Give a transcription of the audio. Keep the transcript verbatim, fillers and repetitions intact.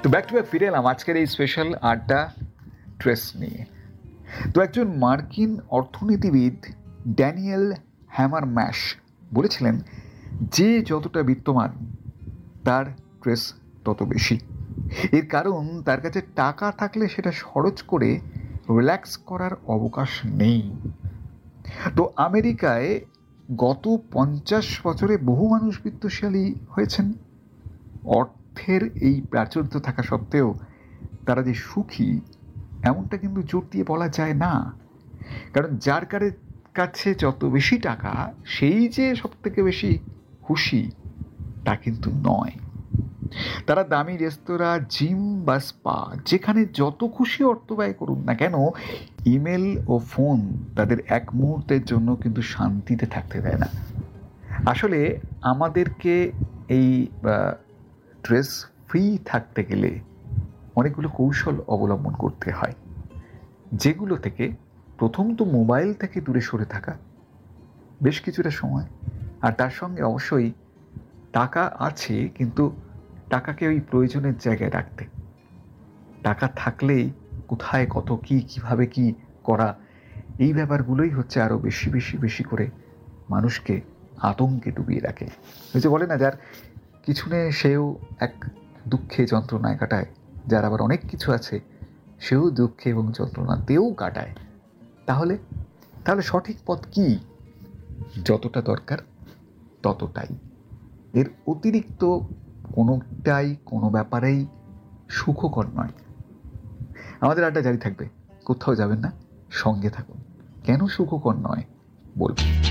Back to back ফিরে এলাম আজকের এই স্পেশাল আড্ডা ট্রেস নিয়ে। তো একজন মার্কিন অর্থনীতিবিদ ড্যানিয়েল হ্যামারম্যাশ বলেছিলেন, যে যতটা বিত্তমান তার ট্রেস তত বেশি। এর কারণ তার কাছে টাকা থাকলে সেটা খরচ করে রিল্যাক্স করার অবকাশ নেই। তো আমেরিকায় গত পঞ্চাশ বছরে বহু মানুষ বিত্তশালী হয়েছেন। অর্থের এই প্রাচুর্য থাকা সত্ত্বেও তারা যে সুখী এমনটা কিন্তু জোর দিয়ে বলা যায় না। কারণ যার কাছে যত বেশি টাকা সেই যে সব থেকে বেশি খুশি তা কিন্তু নয়। তারা দামি রেস্তোরাঁ, জিম বা স্পা, যেখানে যত খুশি অর্থ ব্যয় করুন না কেন, ইমেল ও ফোন তাদের এক মুহূর্তের জন্য কিন্তু শান্তিতে থাকতে দেয় না। আসলে আমাদেরকে এই স্ট্রেস ফ্রি থাকতে গেলে অনেকগুলো কৌশল অবলম্বন করতে হয়, যেগুলো থেকে প্রথম তো মোবাইল থেকে দূরে সরে থাকা বেশ কিছুটা সময়, আর তার সঙ্গে অবশ্যই টাকা আছে কিন্তু টাকাকে ওই প্রয়োজনের জায়গায় রাখতে। টাকা থাকলেই কোথায় কত কি কিভাবে কি করা, এই ব্যাপারগুলোই হচ্ছে আরও বেশি বেশি বেশি করে মানুষকে আতঙ্কে ডুবিয়ে রাখে। ওই যে বলে না, যার কিছু নেই সেও এক দুঃখে যন্ত্রণায় কাটায়, যার আবার অনেক কিছু আছে সেও দুঃখে এবং যন্ত্রণাতেও কাটায়। তাহলে তাহলে সঠিক পথ কি? যতটা দরকার ততটাই। এর অতিরিক্ত কোনোটাই কোনো ব্যাপারেই সুখকর নয়। আমাদের আড্ডা জারি থাকবে, কোথাও যাবেন না, সঙ্গে থাকুন। কেন সুখকর নয় বলবো।